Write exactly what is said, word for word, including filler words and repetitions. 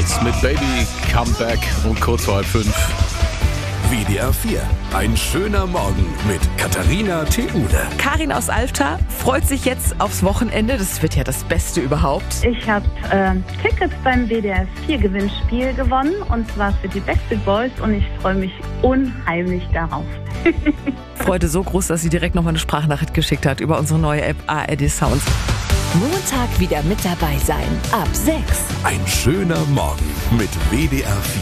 Beatles mit Baby Comeback um kurz vor halb fünf. W D R vier. Ein schöner Morgen mit Katharina Theune. Karin aus Alfter freut sich jetzt aufs Wochenende. Das wird ja das Beste überhaupt. Ich habe äh, Tickets beim W D R vier Gewinnspiel gewonnen, und zwar für die Backstreet Boys, und ich freue mich unheimlich darauf. Freude so groß, dass sie direkt nochmal eine Sprachnachricht geschickt hat über unsere neue App A R D Sounds. Montag wieder mit dabei sein. Ab sechs. Ein schöner Morgen mit W D R vier.